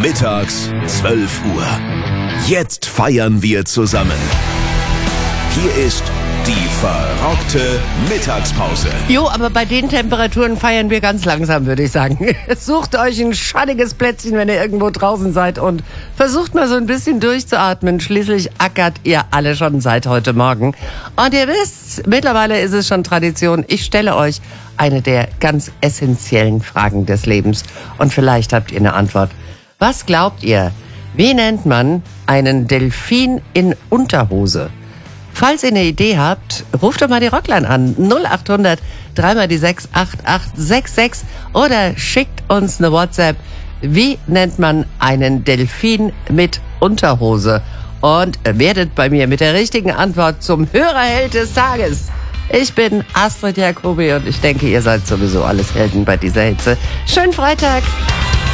Mittags 12 Uhr. Jetzt feiern wir zusammen. Hier ist die verrockte Mittagspause. Jo, aber bei den Temperaturen feiern wir ganz langsam, würde ich sagen. Sucht euch ein schattiges Plätzchen, wenn ihr irgendwo draußen seid und versucht mal so ein bisschen durchzuatmen. Schließlich ackert ihr alle schon seit heute Morgen. Und ihr wisst, mittlerweile ist es schon Tradition. Ich stelle euch eine der ganz essentiellen Fragen des Lebens. Und vielleicht habt ihr eine Antwort. Was glaubt ihr? Wie nennt man einen Delfin in Unterhose? Falls ihr eine Idee habt, ruft doch mal die Rockline an. 0800 3 die 6 8866 oder schickt uns eine WhatsApp. Wie nennt man einen Delfin mit Unterhose? Und werdet bei mir mit der richtigen Antwort zum Hörerheld des Tages. Ich bin Astrid Jacobi und ich denke, ihr seid sowieso alles Helden bei dieser Hitze. Schönen Freitag!